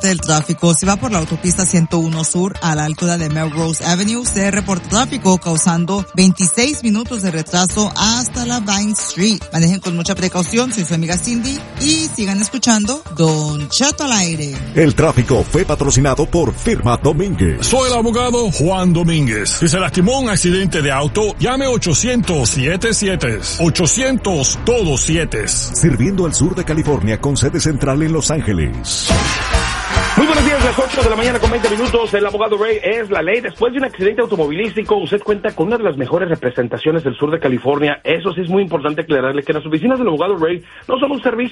del tráfico. Si va por la autopista 101 Sur a la altura de Melrose Avenue, se reporta tráfico causando 26 minutos de retraso hasta la Vine Street. Manejen con mucha precaución. Soy su amiga Cindy y sigan escuchando Don Cheto al aire. El tráfico fue patrocinado por Firma Domínguez. Soy el abogado Juan Domínguez. Si se lastimó un accidente de auto, llame 800-77. 800 todos 7. Sirviendo al sur de California con sede central en Los Ángeles. Muy buenos días, las 8 de la mañana con 20 minutos. El abogado Ray es la ley. Después de un accidente automovilístico, usted cuenta con una de las mejores representaciones del sur de California. Eso sí es muy importante aclararle que las oficinas del abogado Ray no son un servicio